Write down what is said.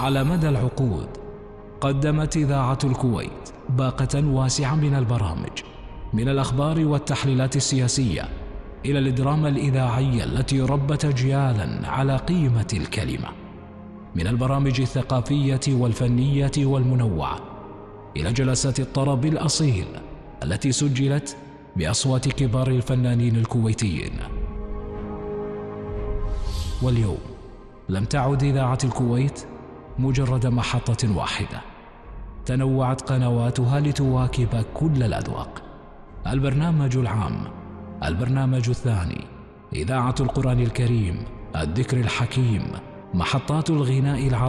على مدى العقود قدمت إذاعة الكويت باقة واسعة من البرامج، من الأخبار والتحليلات السياسية إلى الدراما الإذاعية التي ربت أجيالا على قيمة الكلمة، من البرامج الثقافية والفنية والمنوعة إلى جلسات الطرب الأصيل التي سجلت بأصوات كبار الفنانين الكويتيين. واليوم لم تعد إذاعة الكويت مجرد محطة واحدة، تنوعت قنواتها لتواكب كل الأذواق. البرنامج العام، البرنامج الثاني، إذاعة القرآن الكريم، الذكر الحكيم، محطات الغناء العربي.